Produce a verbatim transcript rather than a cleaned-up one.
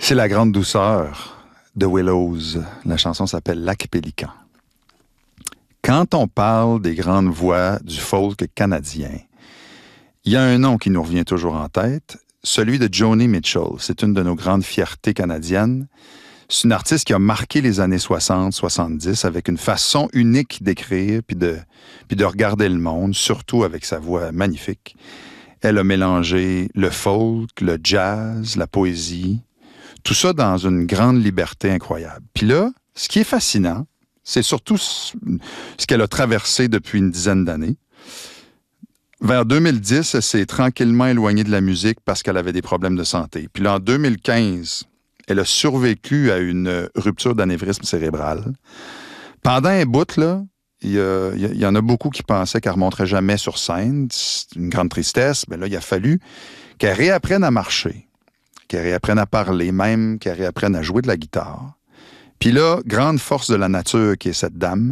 C'est la grande douceur de Willows. La chanson s'appelle Lac Pélican. Quand on parle des grandes voix du folk canadien, il y a un nom qui nous revient toujours en tête, celui de Joni Mitchell. C'est une de nos grandes fiertés canadiennes. C'est une artiste qui a marqué les années soixante soixante-dix avec une façon unique d'écrire puis de, puis de regarder le monde, surtout avec sa voix magnifique. Elle a mélangé le folk, le jazz, la poésie, tout ça dans une grande liberté incroyable. Puis là, ce qui est fascinant, c'est surtout ce qu'elle a traversé depuis une dizaine d'années. Vers deux mille dix, elle s'est tranquillement éloignée de la musique parce qu'elle avait des problèmes de santé. Puis là, en deux mille quinze, elle a survécu à une rupture d'anévrisme cérébral. Pendant un bout, là, il y, a, il y en a beaucoup qui pensaient qu'elle ne remonterait jamais sur scène. C'est une grande tristesse. Mais là, il a fallu qu'elle réapprenne à marcher, qu'elle réapprenne à parler, même qu'elle réapprenne à jouer de la guitare. Puis là, grande force de la nature qui est cette dame,